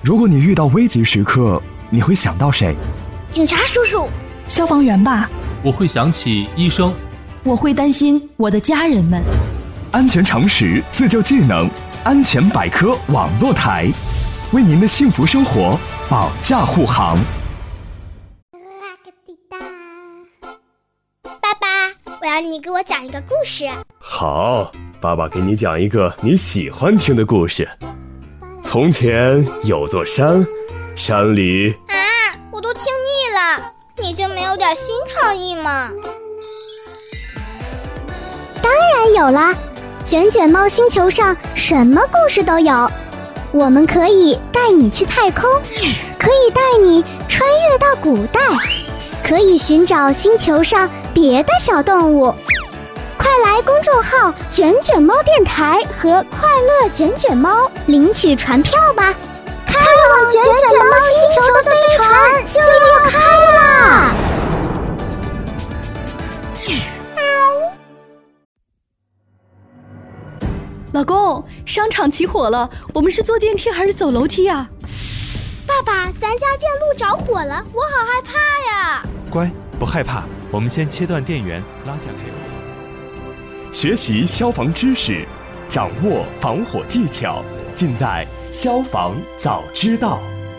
如果你遇到危急时刻，你会想到谁？ 警察叔叔。 消防员吧。 我会想起医生。 我会担心我的家人们。 安全常识、自救技能，安全百科网络台，为您的幸福生活保驾护航。 爸爸，我要你给我讲一个故事。 好，爸爸给你讲一个你喜欢听的故事。从前有座山，山里…… 我都听腻了，你就没有点新创意吗？ 当然有啦，卷卷猫星球上什么故事都有。我们可以带你去太空，可以带你穿越到古代，可以寻找星球上别的小动物。快来公众号卷卷猫电台和快乐卷卷猫领取船票吧，开往卷卷猫星球的飞船就要开啦！ 老公，商场起火了，我们是坐电梯还是走楼梯啊？ 爸爸，咱家电路着火了，我好害怕呀！ 乖，不害怕，我们先切断电源，拉下 K。 学习消防知识，掌握防火技巧，尽在消防早知道。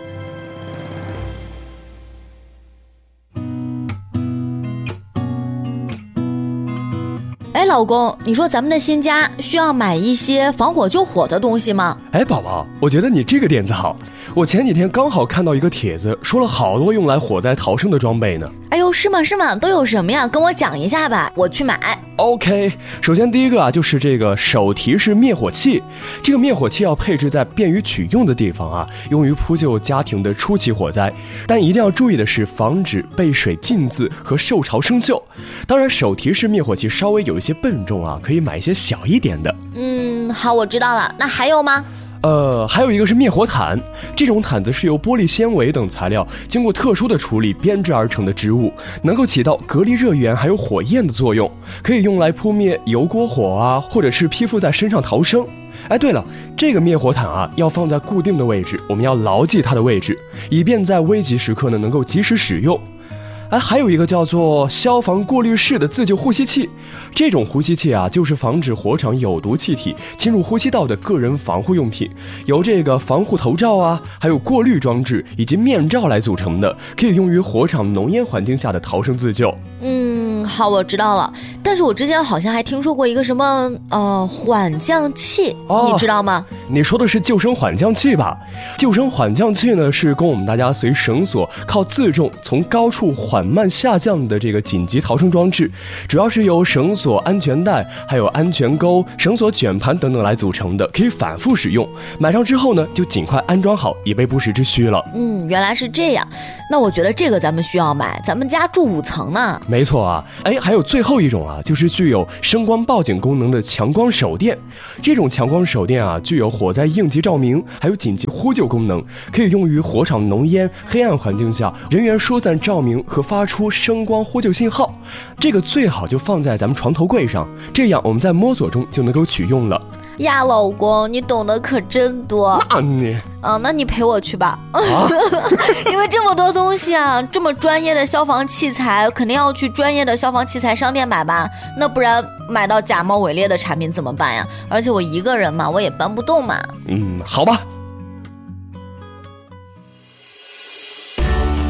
老公，你说咱们的新家需要买一些防火救火的东西吗？ 宝宝，我觉得你这个点子好。我前几天刚好看到一个帖子，说了好多用来火灾逃生的装备呢。 哎呦，是吗？都有什么呀？跟我讲一下吧，我去买。 OK， 首先第一个就是这个手提式灭火器。这个灭火器要配置在便于取用的地方用于扑救家庭的初期火灾。但一定要注意的是，防止被水浸渍和受潮生锈。当然，手提式灭火器稍微有一些笨重可以买一些小一点的。 好，我知道了。那还有吗？ 还有一个是灭火毯，这种毯子是由玻璃纤维等材料经过特殊的处理编织而成的织物，能够起到隔离热源还有火焰的作用，可以用来扑灭油锅火或者是披附在身上逃生。对了，这个灭火毯要放在固定的位置，我们要牢记它的位置，以便在危急时刻能够及时使用。还有一个叫做消防过滤式的自救呼吸器，这种呼吸器就是防止火场有毒气体侵入呼吸道的个人防护用品，由这个防护头罩还有过滤装置以及面罩来组成的，可以用于火场浓烟环境下的逃生自救。 好，我知道了。但是我之前好像还听说过一个什么缓降器，你知道吗？ 你说的是救生缓降器吧？救生缓降器呢，是供我们大家随绳索靠自重从高处缓慢下降的这个紧急逃生装置，主要是由绳索、安全带、还有安全钩、绳索卷盘等等来组成的，可以反复使用。买上之后呢，就尽快安装好，以备不时之需了。 原来是这样。那我觉得这个咱们需要买，咱们家住5层呢。 没错还有最后一种就是具有声光报警功能的强光手电。这种强光手电具有火灾应急照明还有紧急呼救功能，可以用于火场浓烟黑暗环境下人员疏散照明和发出声光呼救信号。这个最好就放在咱们床头柜上，这样我们在摸索中就能够取用了。 呀，老公，你懂得可真多。那你陪我去吧。因为这么多东西这么专业的消防器材，肯定要去专业的消防器材商店买吧，那不然买到假冒伪劣的产品怎么办呀？而且我一个人嘛，我也搬不动嘛。 好吧。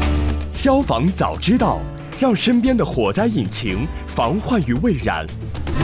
消防早知道，让身边的火灾引擎防患于未然。